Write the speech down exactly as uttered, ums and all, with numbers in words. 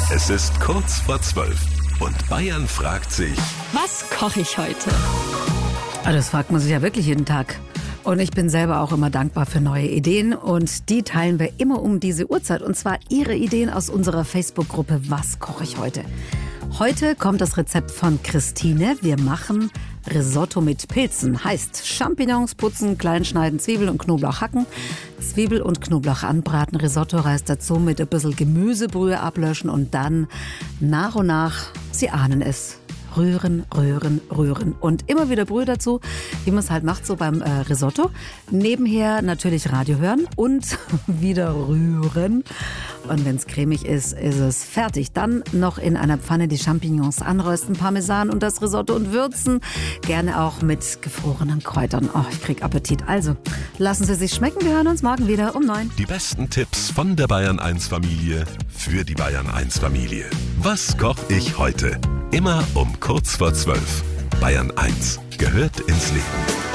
Es ist kurz vor zwölf und Bayern fragt sich, was koche ich heute? Ah, das fragt man sich ja wirklich jeden Tag. Und ich bin selber auch immer dankbar für neue Ideen. Und die teilen wir immer um diese Uhrzeit. Und zwar Ihre Ideen aus unserer Facebook-Gruppe Was koche ich heute? Heute kommt das Rezept von Christine. Wir machen Risotto mit Pilzen. Heißt Champignons putzen, klein schneiden, Zwiebel und Knoblauch hacken, Zwiebel und Knoblauch anbraten, Risotto-Reis dazu mit ein bisschen Gemüsebrühe ablöschen und dann nach und nach, Sie ahnen es, rühren, rühren, rühren und immer wieder Brühe dazu, wie man es halt macht, so beim äh, Risotto. Nebenher natürlich Radio hören und wieder rühren. Und wenn es cremig ist, ist es fertig. Dann noch in einer Pfanne die Champignons anrösten, Parmesan und das Risotto und würzen. Gerne auch mit gefrorenen Kräutern. Oh, ich krieg Appetit. Also, lassen Sie sich schmecken. Wir hören uns morgen wieder um neun. die besten Tipps von der Bayern eins Familie für die Bayern eins Familie. Was koche ich heute? Immer um kurz vor zwölf. Bayern eins gehört ins Leben.